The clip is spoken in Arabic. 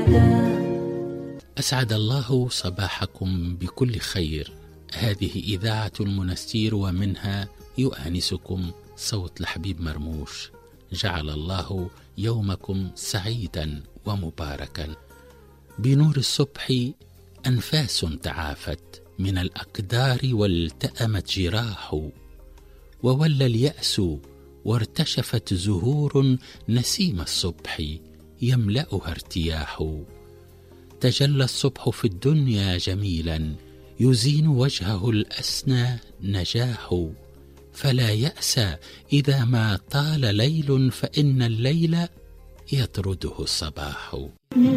أسعد الله صباحكم بكل خير. هذه إذاعة المنستير ومنها يؤانسكم صوت الحبيب مرموش. جعل الله يومكم سعيدا ومباركا. بنور الصبح أنفاس تعافت من الأقدار والتأمت جراح، وولى اليأس وارتشفت زهور نسيم الصبح يملأها ارتياح. تجلى الصبح في الدنيا جميلا يزين وجهه الأسنى نجاح. فلا يأس إذا ما طال ليل، فإن الليل يطرده الصباح.